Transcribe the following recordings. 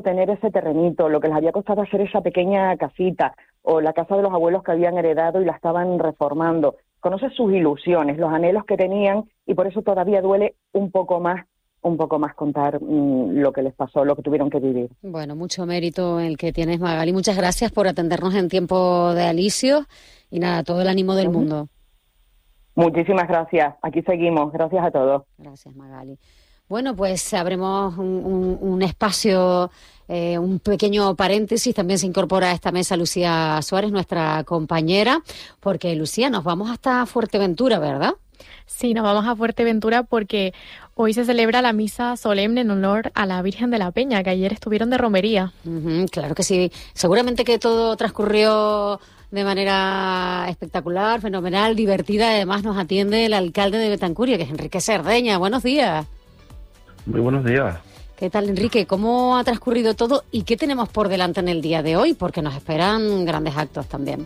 tener ese terrenito, lo que les había costado hacer esa pequeña casita o la casa de los abuelos que habían heredado y la estaban reformando. Conoces sus ilusiones, los anhelos que tenían, y por eso todavía duele un poco más contar lo que les pasó, lo que tuvieron que vivir. Bueno, mucho mérito el que tienes, Magali. Muchas gracias por atendernos en tiempo de alicios y nada, todo el ánimo del mundo. Muchísimas gracias. Aquí seguimos. Gracias a todos. Gracias, Magali. Bueno, pues abrimos un espacio, un pequeño paréntesis. También se incorpora a esta mesa Lucía Suárez, nuestra compañera, porque, Lucía, nos vamos hasta Fuerteventura, ¿verdad? Sí, nos vamos a Fuerteventura porque hoy se celebra la misa solemne en honor a la Virgen de la Peña, que ayer estuvieron de romería. Claro que sí. Seguramente que todo transcurrió de manera espectacular, fenomenal, divertida. Además nos atiende el alcalde de Betancuria, que es Enrique Cerdeña. Buenos días. Muy buenos días. ¿Qué tal, Enrique? ¿Cómo ha transcurrido todo y qué tenemos por delante en el día de hoy? Porque nos esperan grandes actos también.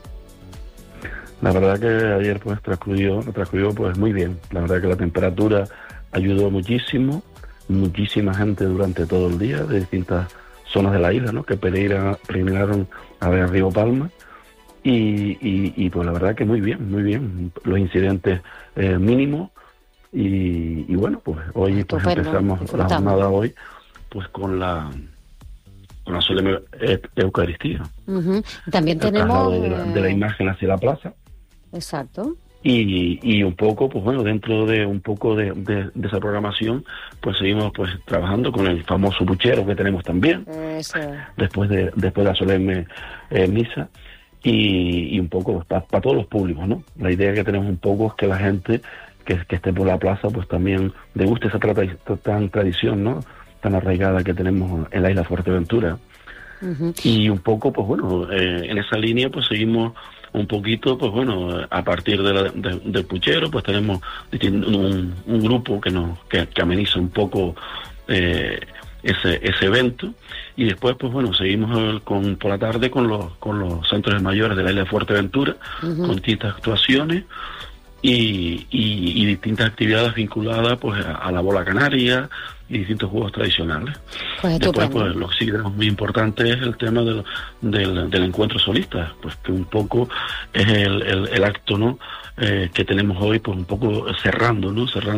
La verdad que ayer pues transcurrió pues muy bien. La verdad que la temperatura ayudó muchísimo, muchísima gente durante todo el día de distintas zonas de la isla, ¿no? Que peregrinaron a ver Río Palma y pues la verdad que muy bien. Los incidentes mínimos y bueno, pues hoy pues empezamos la jornada hoy pues con la solemne Eucaristía. También tenemos de la imagen hacia la plaza. Exacto. Y un poco, pues bueno, dentro de un poco de esa programación, pues seguimos pues trabajando con el famoso puchero que tenemos también. Eso. Después de la solemne misa y un poco pues, para todos los públicos, ¿no? La idea que tenemos un poco es que la gente que esté por la plaza pues también le guste esa tradición, ¿no? Tan arraigada que tenemos en la isla Fuerteventura. Y un poco, pues bueno, en esa línea pues seguimos un poquito, pues bueno, a partir del puchero, pues tenemos un grupo que ameniza un poco ese evento, y después, pues bueno, seguimos por la tarde con los centros mayores de la isla de Fuerteventura, con distintas actuaciones y distintas actividades vinculadas pues a la bola canaria y distintos juegos tradicionales. Pues después, pues lo que sí tenemos muy importante es el tema del encuentro solista, pues que un poco es el acto, ¿no? Que tenemos hoy, pues un poco cerrando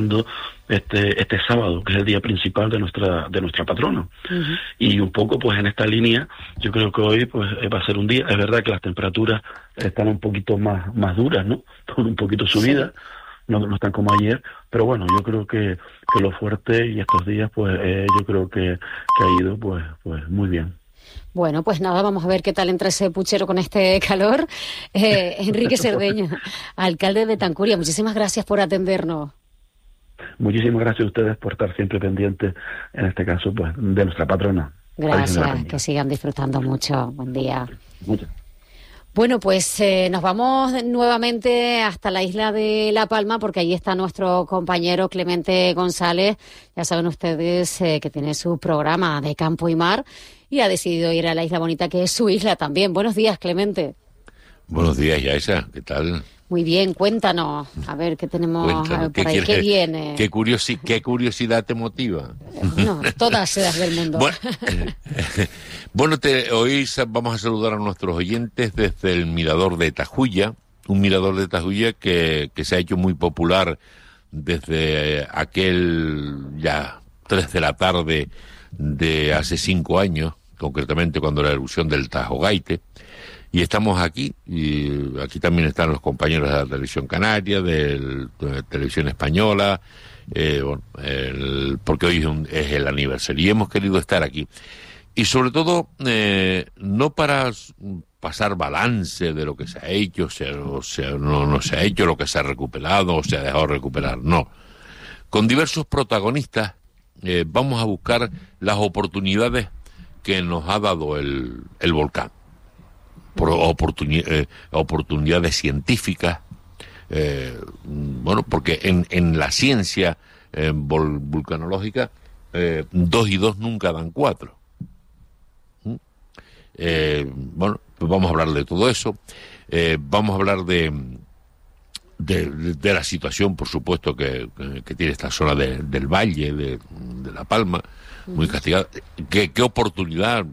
este sábado, que es el día principal de nuestra patrona. Y un poco pues en esta línea yo creo que hoy pues va a ser un día, es verdad que las temperaturas están un poquito más duras, ¿no? Un poquito subidas. Sí. No están como ayer, pero bueno, yo creo que lo fuerte y estos días pues yo creo que ha ido pues muy bien. Bueno, pues nada, vamos a ver qué tal entra ese puchero con este calor. Enrique Cerdeña, alcalde de Betancuria, muchísimas gracias por atendernos. Muchísimas gracias a ustedes por estar siempre pendientes, en este caso, pues, de nuestra patrona. Gracias, que sigan disfrutando mucho. Buen día. Muchas. Bueno, pues nos vamos nuevamente hasta la isla de La Palma, porque ahí está nuestro compañero Clemente González. Ya saben ustedes que tiene su programa de Campo y Mar y ha decidido ir a la Isla Bonita, que es su isla también. Buenos días, Clemente. Buenos días, Yaisa. ¿Qué tal? Muy bien, cuéntanos. A ver, ¿qué tenemos por ahí? ¿Qué viene? ¿Qué curiosidad te motiva? No, todas las del mundo. Bueno, hoy vamos a saludar a nuestros oyentes desde el Mirador de Tajuya, un mirador de Tajuya que se ha hecho muy popular desde aquel ya 3 de la tarde de hace 5 años, concretamente cuando la erupción del Tajo Gaite. Y estamos aquí, y aquí también están los compañeros de la Televisión Canaria, de Televisión Española, porque hoy es el aniversario y hemos querido estar aquí. Y sobre todo, no para pasar balance de lo que se ha hecho, no se ha hecho, lo que se ha recuperado o se ha dejado recuperar, no. Con diversos protagonistas vamos a buscar las oportunidades que nos ha dado el volcán. Oportunidades científicas, porque en la ciencia vulcanológica 2 y 2 nunca dan 4. Pues vamos a hablar de todo eso, vamos a hablar de la situación, por supuesto, que tiene esta zona del valle de La Palma, muy castigada. ¿Qué oportunidad